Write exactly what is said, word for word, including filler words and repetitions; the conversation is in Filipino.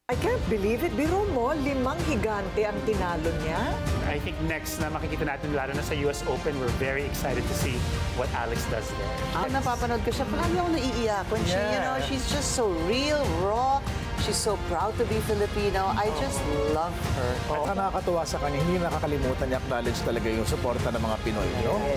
I can't believe it. Biro mo, limang higante ang tinalo niya. I think next na makikita natin, lalo na sa U S Open, we're very excited to see what Alex does there. Pag napapanood ko siya, palagi ako naiiyak. She, you know, she's just so real, raw. She's so proud to be Filipino. I just love her. At nakakatuwa sa kanya, hindi nakakalimutan niya acknowledge talaga yung suporta ng mga Pinoy. No?